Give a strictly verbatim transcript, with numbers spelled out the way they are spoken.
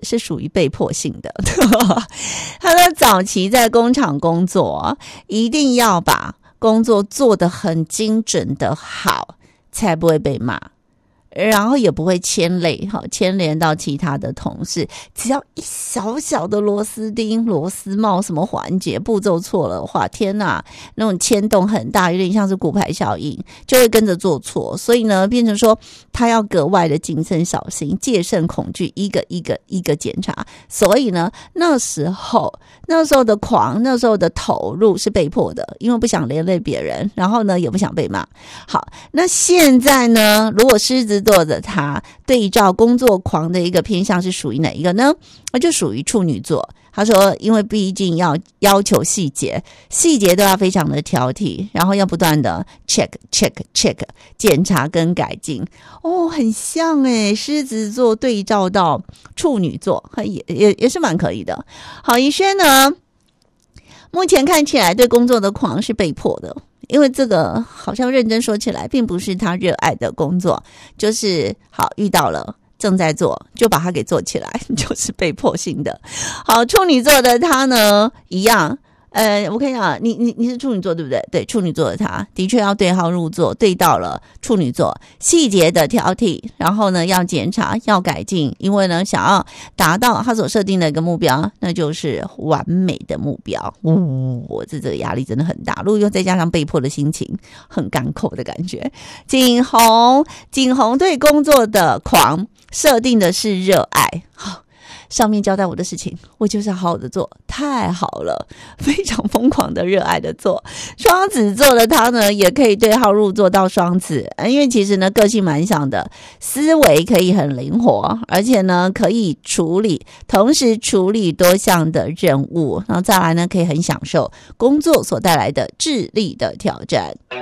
是属于被迫性的。他的早期在工厂工作，一定要把工作做得很精准的好，才不会被骂。然后也不会牵累牵连到其他的同事，只要一小小的螺丝钉螺丝帽什么环节步骤错了的话，天哪，那种牵动很大，有点像是骨牌效应，就会跟着做错。所以呢变成说他要格外的谨慎小心，戒慎恐惧，一个一个一个检查。所以呢那时候那时候的狂，那时候的投入是被迫的，因为不想连累别人，然后呢也不想被骂。好，那现在呢，如果狮子座的他对照工作狂的一个偏向是属于哪一个呢？那就属于处女座。他说因为毕竟要要求细节，细节都要非常的挑剔，然后要不断的 check check check 检查跟改进。哦，很像耶，狮子座对照到处女座，也也也是蛮可以的。好，宜轩呢目前看起来对工作的狂是被迫的，因为这个好像认真说起来并不是他热爱的工作，就是好遇到了正在做就把它给做起来，就是被迫性的。好，处女座的他呢一样，呃，我看一下，你你你是处女座对不对？对，处女座的他的确要对号入座，对到了处女座，细节的挑剔，然后呢要检查要改进，因为呢想要达到他所设定的一个目标，那就是完美的目标。哦，这这个压力真的很大，如果又再加上被迫的心情，很干口的感觉。景洪，景洪对工作的狂设定的是热爱。好，上面交代我的事情我就是要好好的做，太好了，非常疯狂的热爱的做。双子座的他呢也可以对号入座到双子，因为其实呢个性蛮像的，思维可以很灵活，而且呢可以处理同时处理多项的任务，然后再来呢可以很享受工作所带来的智力的挑战。